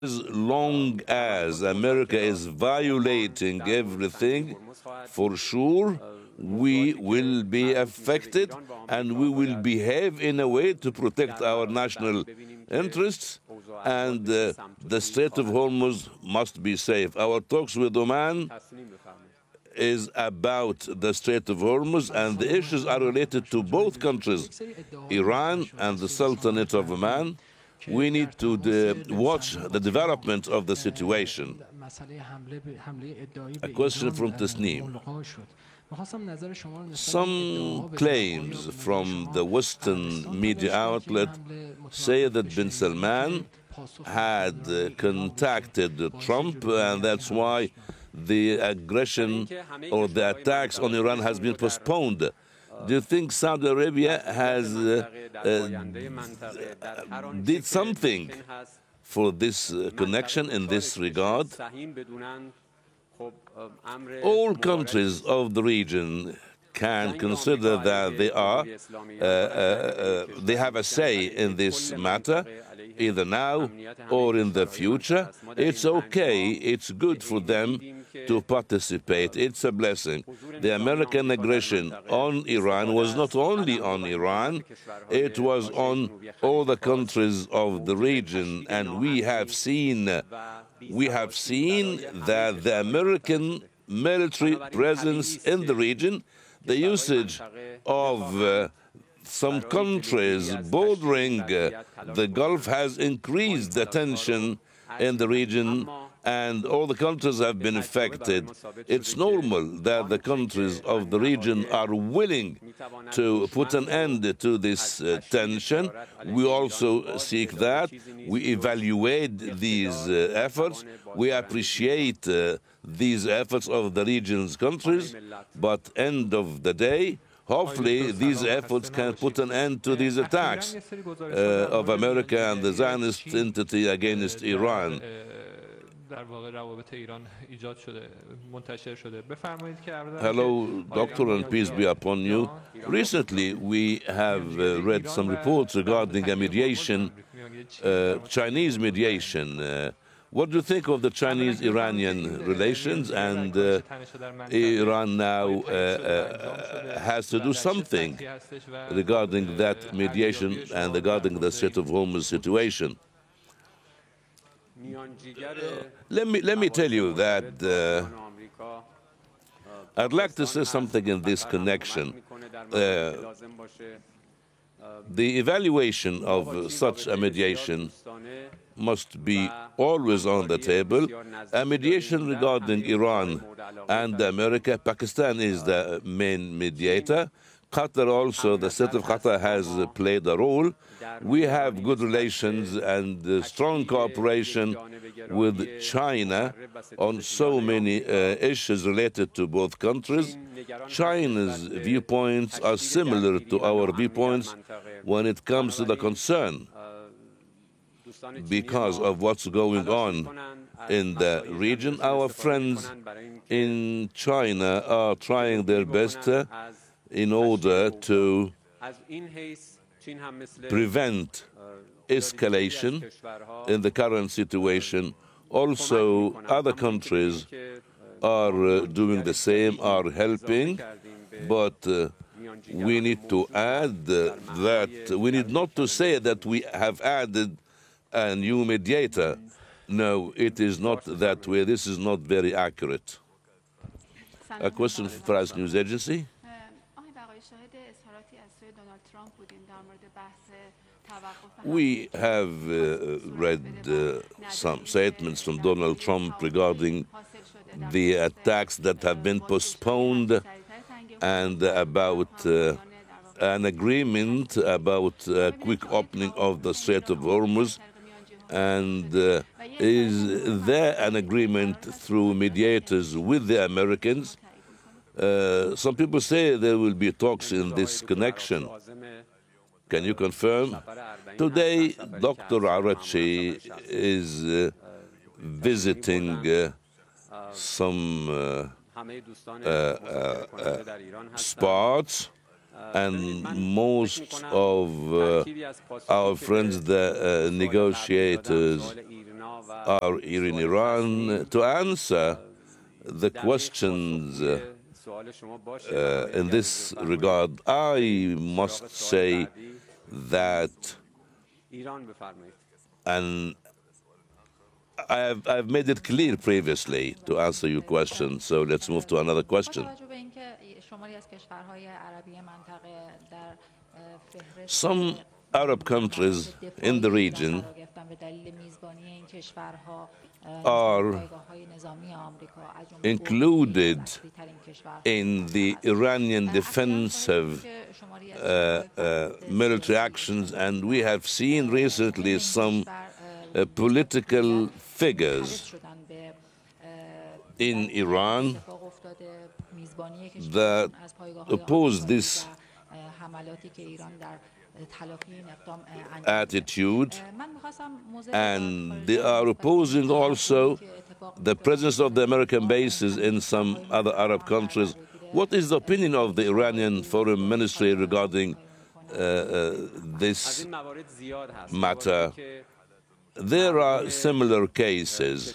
As long as America is violating everything, for sure, we will be affected and we will behave in a way to protect our national interests, and the Strait of Hormuz must be safe. Our talks with Oman is about the Strait of Hormuz, and the issues are related to both countries, Iran and the Sultanate of Oman. We need to watch the development of the situation. A question from Tasneem. Some claims from the Western media outlet say that bin Salman had contacted Trump, and that's why the aggression or the attacks on Iran has been postponed. Do you think Saudi Arabia has did something for this connection in this regard? All countries of the region can consider that they have a say in this matter, either now or in the future. It's okay, it's good for them to participate. It's a blessing. The American aggression on Iran was not only on Iran, it was on all the countries of the region, and we have seen that the American military presence in the region, the usage of some countries bordering the Gulf has increased the tension in the region, and all the countries have been affected. It's normal that the countries of the region are willing to put an end to this tension. We also seek that. We evaluate these efforts. We appreciate these efforts of the region's countries, but end of the day, hopefully, these efforts can put an end to these attacks of America and the Zionist entity against Iran. Hello, Doctor, and peace be upon you. Recently, we have read some reports regarding a mediation, Chinese mediation. What do you think of the Chinese-Iranian relations? And Iran now has to do something regarding that mediation and regarding the Strait of Hormuz situation. Let me tell you that I'd like to say something in this connection. The evaluation of such a mediation must be always on the table. A mediation regarding Iran and America, Pakistan is the main mediator. Qatar also, the state of Qatar has played a role. We have good relations and strong cooperation with China on so many issues related to both countries. China's viewpoints are similar to our viewpoints when it comes to the concern because of what's going on in the region. Our friends in China are trying their best in order to prevent escalation in the current situation. Also, other countries are doing the same, are helping, but we need to add that we need not to say that we have added a new mediator. No, it is not that way. This is not very accurate. A question for Faraz News Agency. We have read some statements from Donald Trump regarding the attacks that have been postponed and about an agreement about a quick opening of the Strait of Hormuz. And is there an agreement through mediators with the Americans? Some people say there will be talks in this connection. Can you confirm? Today, Dr. Araghchi is visiting some spots, and most of our friends, the negotiators, are here in Iran to answer the questions in this regard. I must say that, and I've made it clear previously to answer your question, so let's move to another question. Some Arab countries in the region are included in the Iranian defensive military actions, and we have seen recently some political figures in Iran that oppose this attitude, and they are opposing also the presence of the American bases in some other Arab countries. What is the opinion of the Iranian Foreign Ministry regarding this matter? There are similar cases,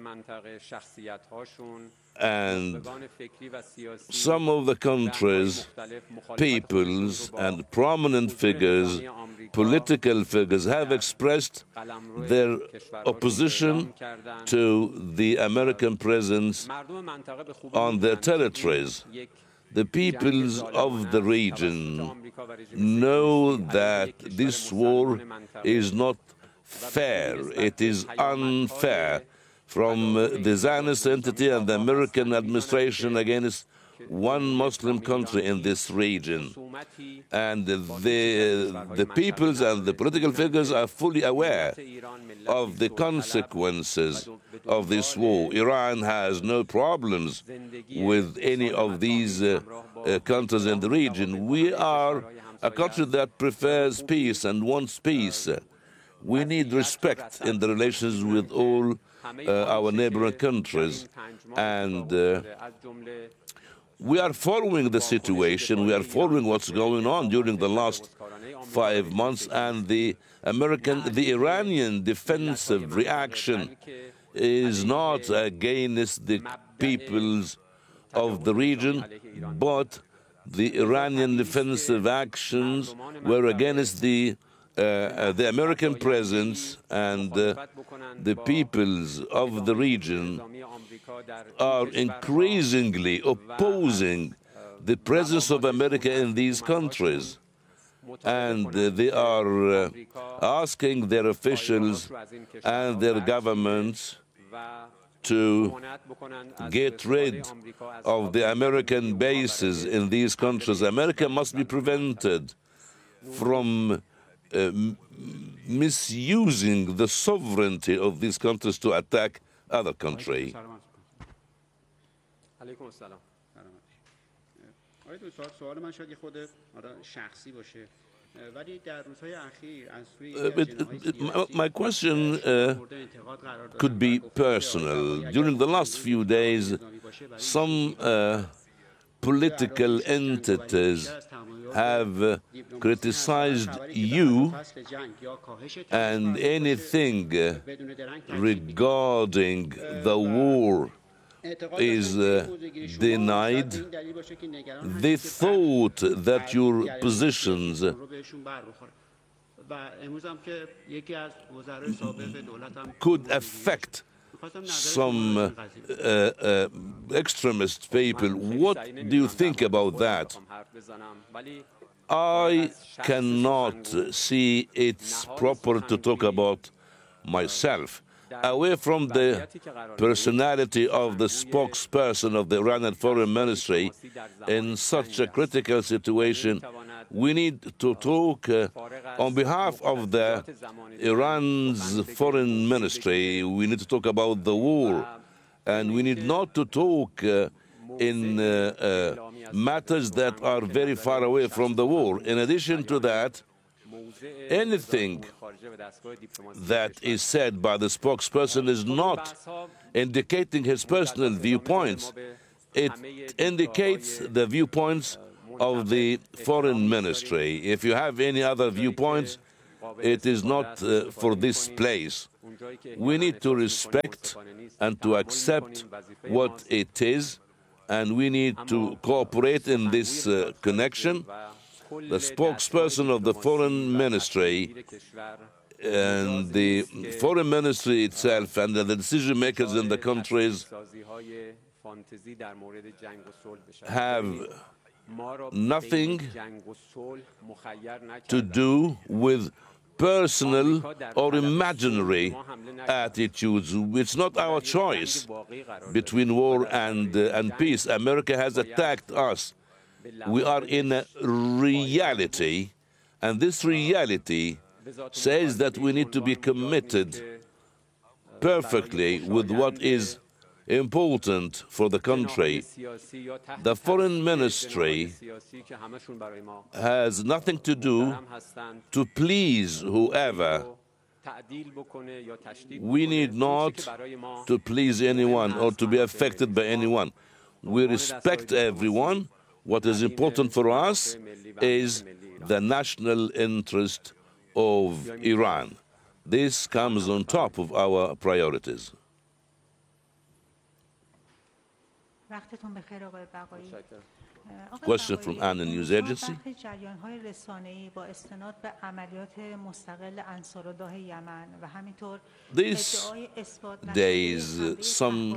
and some of the countries, peoples, and prominent figures, political figures, have expressed their opposition to the American presence on their territories. The peoples of the region know that this war is not fair, it is unfair from the Zionist entity and the American administration against one Muslim country in this region. And the peoples and the political figures are fully aware of the consequences of this war. Iran has no problems with any of these countries in the region. We are a country that prefers peace and wants peace. We need respect in the relations with all our neighboring countries, and we are following the situation. We are following what's going on during the last 5 months, and the Iranian defensive reaction is not against the peoples of the region, but the Iranian defensive actions were against the American presence, and the peoples of the region are increasingly opposing the presence of America in these countries. And they are asking their officials and their governments to get rid of the American bases in these countries. America must be prevented from misusing the sovereignty of these countries to attack other countries. My question could be personal. During the last few days, some political entities have criticized you, and anything regarding the war is denied. They thought that your positions could affect some extremist people. What do you think about that? I cannot see it's proper to talk about myself. Away from the personality of the spokesperson of the Iranian Foreign Ministry, in such a critical situation, we need to talk on behalf of the Iran's Foreign Ministry. We need to talk about the war, and we need not to talk in matters that are very far away from the war. In addition to that, anything that is said by the spokesperson is not indicating his personal viewpoints. It indicates the viewpoints of the Foreign Ministry. If you have any other viewpoints, it is not for this place. We need to respect and to accept what it is, and we need to cooperate in this connection. The spokesperson of the foreign ministry and the foreign ministry itself and the decision makers in the countries have nothing to do with personal or imaginary attitudes. It's not our choice between war and peace. America has attacked us. We are in a reality, and this reality says that we need to be committed perfectly with what is important for the country. The foreign ministry has nothing to do to please whoever. We need not to please anyone or to be affected by anyone. We respect everyone. What is important for us is the national interest of Iran. This comes on top of our priorities. Question from Anna News Agency. These days, some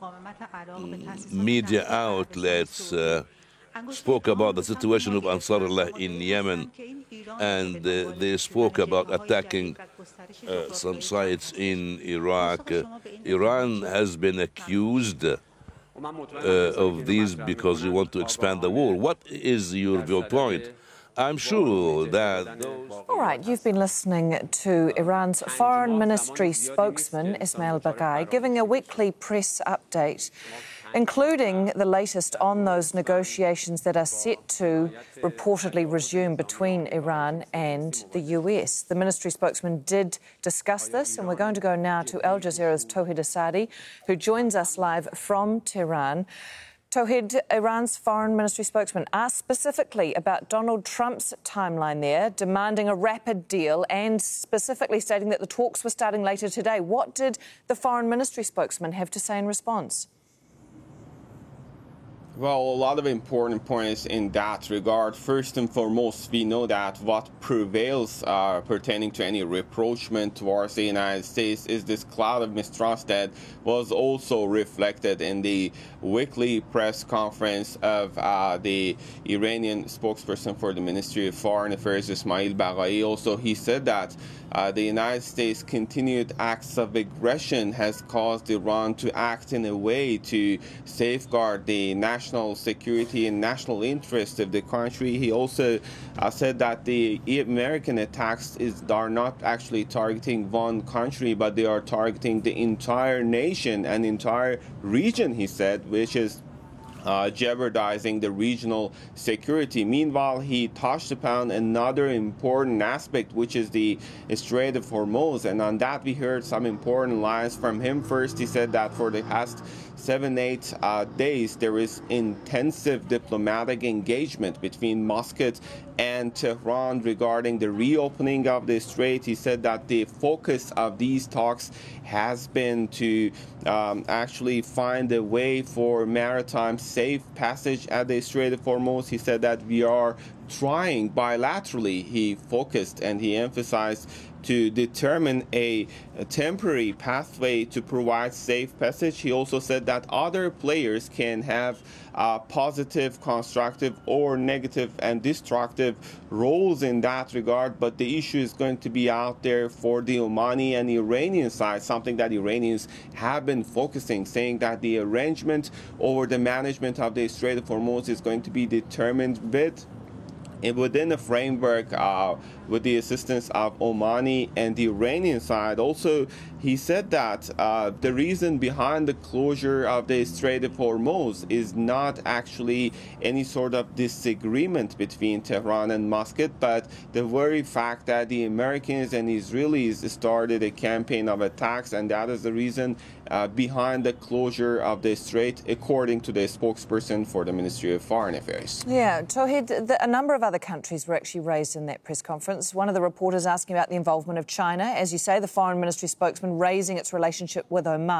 media outlets spoke about the situation of Ansarullah in Yemen, and they spoke about attacking some sites in Iraq. Iran has been accused of these because you want to expand the war. What is your viewpoint? I'm sure that... All right, you've been listening to Iran's Foreign Ministry spokesman, Ismail Baghai, giving a weekly press update, including the latest on those negotiations that are set to reportedly resume between Iran and the US. The ministry spokesman did discuss this, and we're going to go now to Al Jazeera's Tawhid Asadi, who joins us live from Tehran. Tawhid, Iran's foreign ministry spokesman asked specifically about Donald Trump's timeline there, demanding a rapid deal and specifically stating that the talks were starting later today. What did the foreign ministry spokesman have to say in response? Well, a lot of important points in that regard. First and foremost, we know that what prevails pertaining to any rapprochement towards the United States is this cloud of mistrust that was also reflected in the weekly press conference of the Iranian spokesperson for the Ministry of Foreign Affairs, Ismail Baghai. Also, he said that the United States' continued acts of aggression has caused Iran to act in a way to safeguard the national security and national interest of the country. He also said that the American attacks are not actually targeting one country, but they are targeting the entire nation and entire region, he said, which is jeopardizing the regional security. Meanwhile, he touched upon another important aspect, which is the Strait of Hormuz, and on that we heard some important lines from him. First, he said that for the past 7-8 days, there is intensive diplomatic engagement between Muscat and Tehran regarding the reopening of the strait. He said that the focus of these talks has been to actually find a way for maritime safe passage at the Strait of Hormuz. He said that we are trying bilaterally, he focused and he emphasized, to determine a temporary pathway to provide safe passage. He also said that other players can have positive, constructive, or negative and destructive roles in that regard, but the issue is going to be out there for the Omani and Iranian side, something that Iranians have been focusing, saying that the arrangement over the management of the Strait of Hormuz is going to be determined within the framework with the assistance of Omani and the Iranian side. Also, he said that the reason behind the closure of the Strait of Hormuz is not actually any sort of disagreement between Tehran and Muscat, but the very fact that the Americans and Israelis started a campaign of attacks, and that is the reason behind the closure of the strait, according to the spokesperson for the Ministry of Foreign Affairs. Yeah, Tawhid, a number of other countries were actually raised in that press conference. One of the reporters asking about the involvement of China. As you say, the foreign ministry spokesman raising its relationship with Oman.